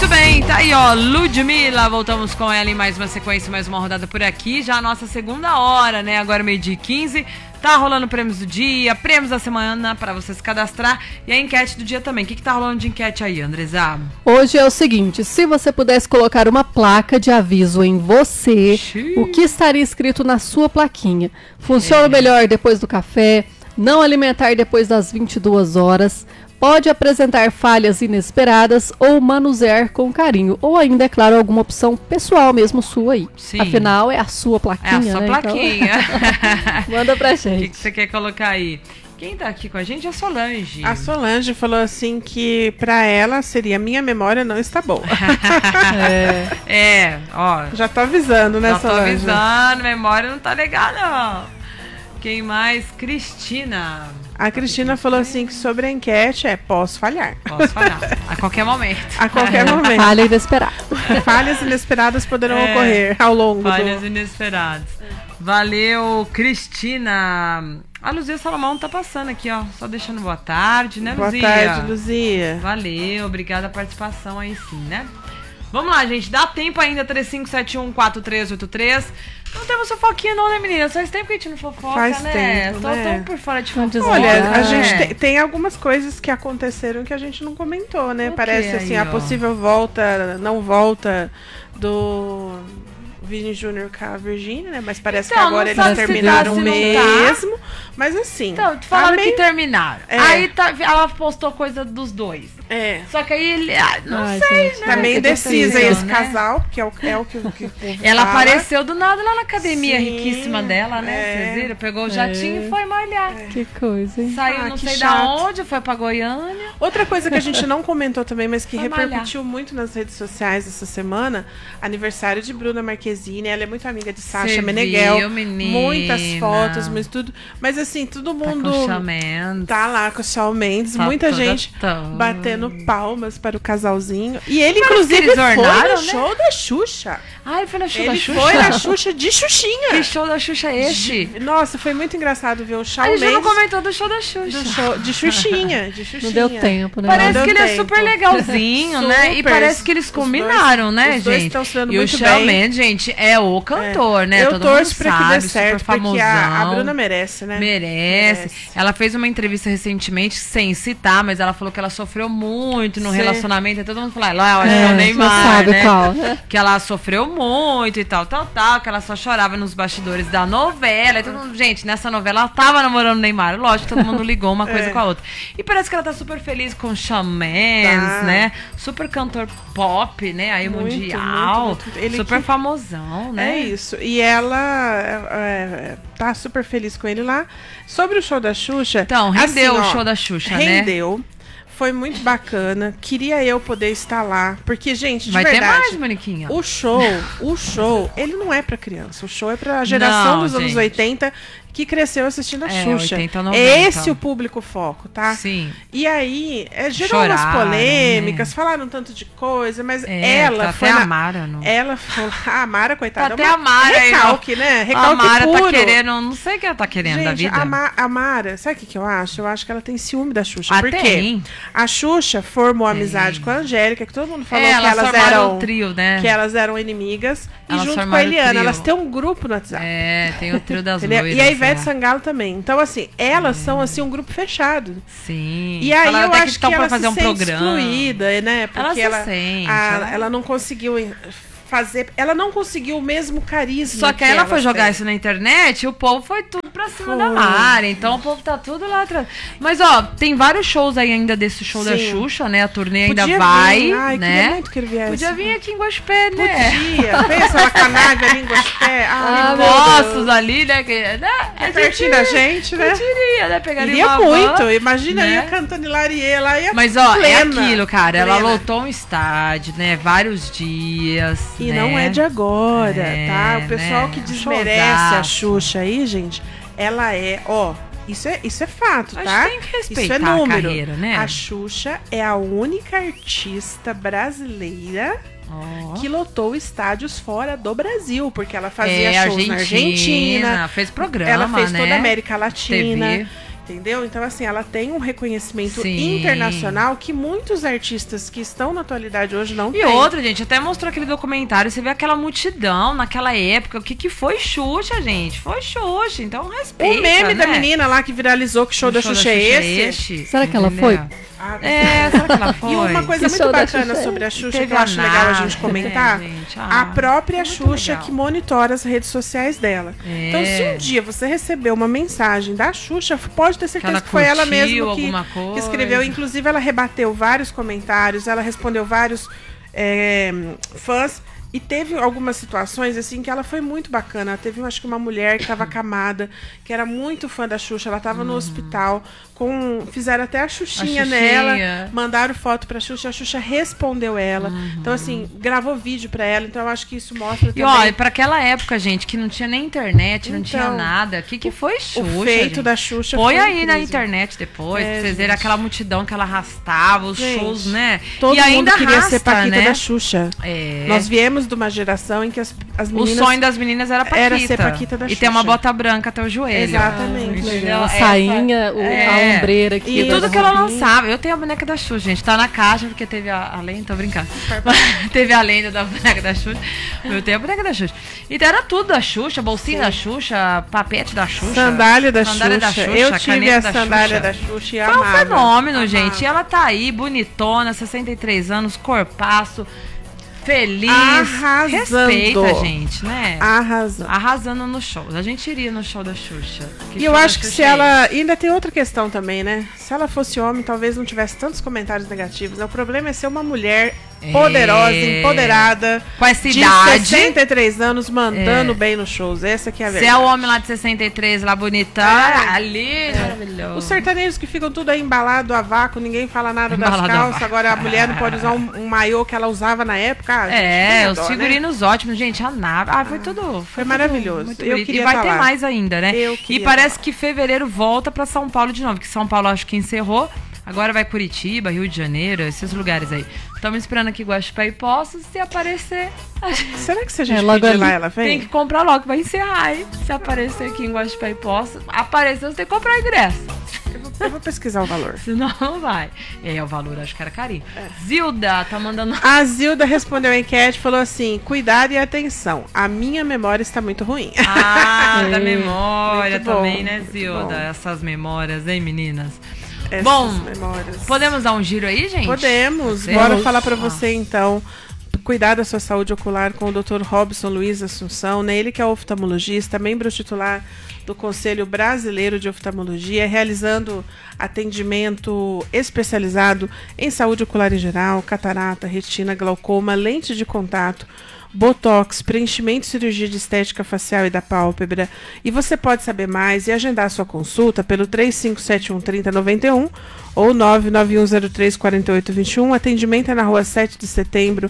Muito bem, tá aí, ó, Ludmilla, voltamos com ela em mais uma sequência, mais uma rodada por aqui, já a nossa segunda hora, né, agora 12h15, tá rolando prêmios do dia, prêmios da semana pra você se cadastrar e a enquete do dia também. O que tá rolando de enquete aí, Andresa? Hoje é o seguinte, se você pudesse colocar uma placa de aviso em você, o que estaria escrito na sua plaquinha? Funciona melhor depois do café, não alimentar depois das 22 horas, pode apresentar falhas inesperadas ou manusear com carinho. Ou ainda, é claro, alguma opção pessoal mesmo sua aí. Sim. Afinal, é a sua plaquinha, É a sua plaquinha. Então, manda pra gente. O que você quer colocar aí? Quem tá aqui com a gente é a Solange. A Solange falou assim que pra ela seria minha memória não está boa. Ó. Já tô avisando, né, já Solange? Tô avisando, memória não tá legal, não. Quem mais? Cristina. A Cristina falou assim que sobre a enquete posso falhar. Posso falhar. A qualquer momento. A qualquer momento. Falha inesperada. Falhas inesperadas poderão ocorrer ao longo Falhas inesperadas. Valeu, Cristina. A Luzia Salomão tá passando aqui, ó. Só deixando boa tarde, né, Luzia? Boa tarde, Luzia. Valeu, obrigada a participação aí sim, né? Vamos lá, gente. Dá tempo ainda, 35714383. Não temos fofoquinha não, né, menina? Faz tempo que a gente não fofoca, Faz né? tempo, Tô né? tão por fora de fofoca. Olha, a gente tem algumas coisas que aconteceram que a gente não comentou, né? Parece assim, aí, a possível volta, não volta do Vini Júnior com a Virgínia, né? Mas parece que agora eles terminaram mesmo. Mas assim... Então, falaram que terminaram. Aí ela postou coisa dos dois. Só que aí ele... não sei, gente, né? Tá meio indecisa esse casal, porque é o que ela apareceu do nada lá na academia riquíssima dela, né? Vocês viram? Pegou o jatinho e foi malhar. Que coisa, hein? Saiu não sei da onde, foi pra Goiânia. Outra coisa que a gente não comentou também, mas que repercutiu muito nas redes sociais essa semana, aniversário de Bruna Marquezine. Ela é muito amiga de Sasha Meneghel. Muitas fotos, mas tudo. Mas assim, todo mundo tá lá com o Shawn Mendes. Muita gente batendo palmas para o casalzinho. E ele, inclusive, foi no show da Xuxa. Ah, ele foi na show da Xuxa? Ele foi na Xuxa de Xuxinha. Que show da Xuxa é esse? Nossa, foi muito engraçado ver o Shawn Mendes. A gente não comentou do show da Xuxa. De Xuxinha. Não deu tempo, né? Parece que ele é super legalzinho, né? E parece que eles combinaram, né, gente? Estão se dando e muito o Shawn Mendes, gente, é o cantor, né? Eu torço pra que dê certo, porque a Bruna merece, né? Merece. Ela fez uma entrevista recentemente, sem citar, mas ela falou que ela sofreu muito no relacionamento. E todo mundo falou, eu acho que é o Neymar, sabe né? Qual. Que ela sofreu muito e tal, que ela só chorava nos bastidores da novela. E todo mundo, gente, nessa novela ela tava namorando o Neymar. Lógico, todo mundo ligou uma coisa com a outra. E parece que ela tá super feliz com o Shawn Mendes, né? Super cantor pop, né? Aí mundial. Muito. Ele super famosão, né? É isso. E ela tá super feliz com ele lá. Sobre o show da Xuxa... Então, rendeu o show da Xuxa, né? Rendeu. Foi muito bacana. Queria eu poder estar lá. Porque, gente, de Vai verdade... ter mais, Moniquinha. O show, ele não é pra criança. O show é pra geração dos anos 80... que cresceu assistindo a Xuxa. 80, 90. Esse é o público-foco, tá? Sim. E aí, gerou umas polêmicas, falaram tanto de coisa, mas ela foi... Até a Mara, não. Ela foi... A Mara, coitada. Até a Mara. Recalque, né? Recalque a Mara puro. tá querendo... Não sei o que ela tá querendo da vida. A Mara, sabe o que eu acho? Eu acho que ela tem ciúme da Xuxa. Por quê? Tem. A Xuxa formou amizade com a Angélica, que todo mundo falou que elas eram... trio, né? Que elas eram inimigas. E junto com a Eliana, elas têm um grupo no WhatsApp. Tem o trio das loiras. E a Ivete Sangalo também. Então, assim, elas são, assim, um grupo fechado. Sim. E aí eu acho que ela fazer se sente excluída, né? Porque ela não conseguiu fazer... Ela não conseguiu o mesmo carisma. Só que aí ela foi jogar isso na internet e o povo foi tudo pra cima da Mara. Então o povo tá tudo lá atrás. Mas, ó, tem vários shows aí ainda desse show da Xuxa, né? A turnê ainda vai, Ai, né? Queria muito que ele viesse. Podia vir aqui em Guaxupé, né? Podia. Pensa, ela canaga ali em Guaxupé. Postos ali, né? É pertinho da gente, né? Iria, né? Pegaria iria uma muito. van, Imagina né? Ia cantando Hilarie lá. Mas, ó, é aquilo, cara. Ela lotou um estádio, né? Vários dias. E não é de agora, tá? O pessoal que desmerece a Xuxa aí, gente, ela é, ó... Isso é fato, tá? Tem que respeitar isso é número. A carreira, né? A Xuxa é a única artista brasileira que lotou estádios fora do Brasil, porque ela fazia shows na Argentina, fez programa, ela fez né? toda a América Latina. TV. Entendeu? Então, assim, ela tem um reconhecimento internacional que muitos artistas que estão na atualidade hoje não têm. E outra, gente, até mostrou aquele documentário, você vê aquela multidão naquela época, o que foi Xuxa, gente? Foi Xuxa, então respeita, o meme da menina lá que viralizou que o show da Xuxa é esse. Será que ela foi? Será que ela foi? E uma coisa muito bacana sobre a Xuxa que eu acho legal a gente comentar, a própria Xuxa que monitora as redes sociais dela. Então, se um dia você recebeu uma mensagem da Xuxa, pode ter certeza que foi ela mesma que escreveu. Inclusive, ela rebateu vários comentários, ela respondeu vários fãs. E teve algumas situações, assim, que ela foi muito bacana. Teve, acho que uma mulher que estava acamada, que era muito fã da Xuxa. Ela estava no hospital, fizeram até a Xuxinha nela, mandaram foto pra Xuxa, a Xuxa respondeu ela. Então, assim, gravou vídeo pra ela. Então, eu acho que isso mostra também... E, olha, pra aquela época, gente, que não tinha nem internet, não tinha nada. O que foi Xuxa, o feito gente? Da Xuxa Põe foi aí incrível. Na internet depois, pra vocês verem aquela multidão que ela arrastava, os shows, né? Todo e mundo ainda queria arrasta, ser Paquita né? da Xuxa. Nós viemos de uma geração em que as meninas... O sonho das meninas era Paquita. Era ser Paquita da Xuxa. E ter uma bota branca até o joelho. Exatamente. A sainha, a ombreira aqui. E tudo que ela lançava. Eu tenho a boneca da Xuxa, gente. Tá na caixa, porque teve a lenda, tô brincando. Teve a lenda da boneca da Xuxa. Eu tenho a boneca da Xuxa. Então era tudo da Xuxa, bolsinha da Xuxa, papete da Xuxa. Sandália da Xuxa. Eu tive a sandália da Xuxa e amava. Foi um fenômeno, gente. Amava. E ela tá aí, bonitona, 63 anos, corpaço. Feliz, arrasando. Respeita, gente, né? Arrasando nos shows. A gente iria no show da Xuxa. E eu acho que se ela... Ainda tem outra questão também, né? Se ela fosse homem, talvez não tivesse tantos comentários negativos. O problema é ser uma mulher poderosa, empoderada. Com essa idade. De 63 anos, mandando bem nos shows. Essa que é a verdade. Se é o homem lá de 63, lá bonitão, ali, maravilhoso. Os sertanejos que ficam tudo aí embalado a vácuo, ninguém fala nada das calças. Agora a mulher não pode usar um maiô que ela usava na época. Os figurinos ótimos, gente, a nave. Foi tudo. Foi maravilhoso. E vai ter mais ainda, né? E parece que fevereiro volta pra São Paulo de novo, que São Paulo acho que encerrou. Agora vai Curitiba, Rio de Janeiro, esses lugares aí. Estamos esperando aqui Guaxupé e Poços. Se aparecer... Será que se a gente pedir lá, ela vem? Tem que comprar logo, vai encerrar, hein? Se aparecer aqui em Guaxupé e Poços, apareceu, você tem que comprar o ingresso. Eu vou pesquisar o valor. Senão não vai. O valor acho que era carinho. Zilda tá mandando... A Zilda respondeu a enquete e falou assim: cuidado e atenção, a minha memória está muito ruim. Da memória também, né, Zilda? Essas memórias, hein, meninas? Memórias. Podemos dar um giro aí, gente? Podemos. Bora falar pra você, então, cuidar da sua saúde ocular com o Dr. Robson Luiz Assunção, né? Ele que é oftalmologista, membro titular do Conselho Brasileiro de Oftalmologia, realizando atendimento especializado em saúde ocular em geral, catarata, retina, glaucoma, lente de contato, botox, preenchimento e cirurgia de estética facial e da pálpebra. E você pode saber mais e agendar sua consulta pelo 35713091 ou 991034821. Atendimento é na rua 7 de setembro,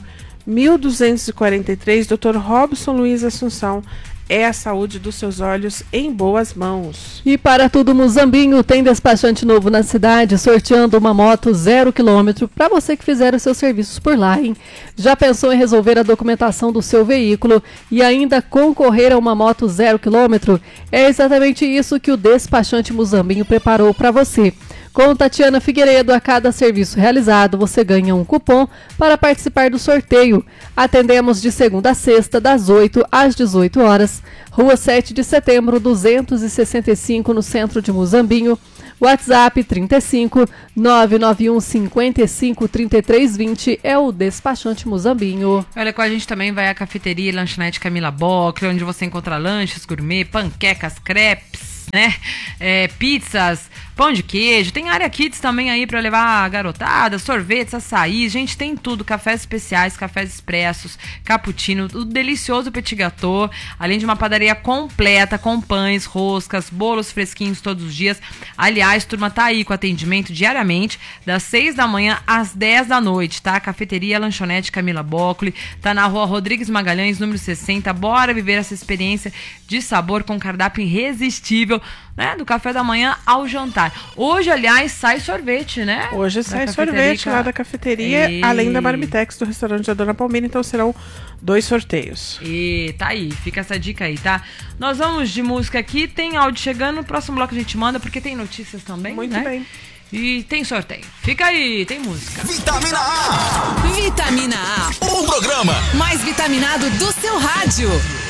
1243. Dr. Robson Luiz Assunção. É a saúde dos seus olhos em boas mãos. E para tudo Muzambinho, tem despachante novo na cidade, sorteando uma moto 0 km para você que fizer os seus serviços por lá, hein? Já pensou em resolver a documentação do seu veículo e ainda concorrer a uma moto 0 km? É exatamente isso que o despachante Muzambinho preparou para você. Com Tatiana Figueiredo, a cada serviço realizado, você ganha um cupom para participar do sorteio. Atendemos de segunda a sexta, das 8 às 18 horas. Rua 7 de setembro, 265, no centro de Muzambinho. WhatsApp 35 991 55 33 20 é o despachante Muzambinho. Olha, com a gente também vai a cafeteria e lanchonete Camila Bocler, onde você encontra lanches, gourmet, panquecas, crepes, né? Pizzas, pão de queijo, tem área kids também aí pra levar a garotada, sorvetes, açaí, gente, tem tudo, cafés especiais, cafés expressos, cappuccino, o delicioso petit gâteau, além de uma padaria completa com pães, roscas, bolos fresquinhos todos os dias. Aliás, turma, tá aí com atendimento diariamente, das 6 da manhã às 10 da noite, tá? Cafeteria Lanchonete Camila Bocli, tá na rua Rodrigues Magalhães, número 60. Bora viver essa experiência de sabor com cardápio irresistível né? Do café da manhã ao jantar. Hoje, aliás, sai sorvete, né? Hoje sai sorvete lá da cafeteria, além da Marmitex do restaurante da Dona Palmira, então serão 2 sorteios. E tá aí, fica essa dica aí, tá? Nós vamos de música aqui, tem áudio chegando, no próximo bloco a gente manda, porque tem notícias também, Muito né? bem. E tem sorteio. Fica aí, tem música. Vitamina A. Vitamina A. O programa mais vitaminado do seu rádio.